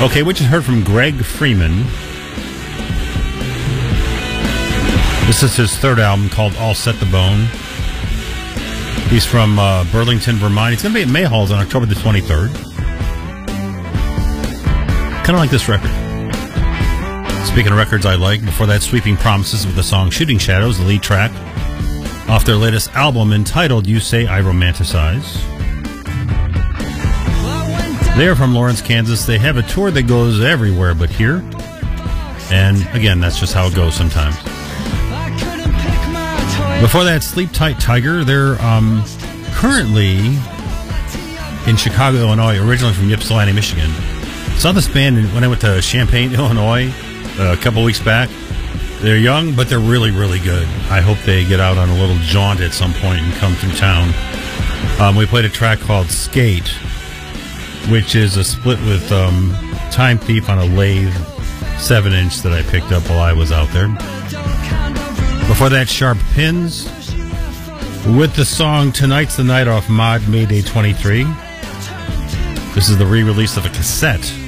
Okay, we just heard from Greg Freeman. This is his third album called All Set the Bone. He's from Burlington, Vermont. He's going to be at Mayhall's on October the 23rd. Kind of like this record. Speaking of records I like, before that, Sweeping Promises with the song Shooting Shadows, the lead track, off their latest album entitled You Say I Romanticize. They are from Lawrence, Kansas. They have a tour that goes everywhere but here. And again, that's just how it goes sometimes. Before that, Sleep Tight Tiger. They're currently in Chicago, Illinois, originally from Ypsilanti, Michigan. Saw this band when I went to Champaign, Illinois, a couple weeks back. They're young, but they're really, really good. I hope they get out on a little jaunt at some point and come through town. We played a track called Skate, which is a split with Time Thief on a lathe 7-inch that I picked up while I was out there. Before that, Sharp Pins with the song Tonight's the Night off Mod Mayday 23. This is the re-release of a cassette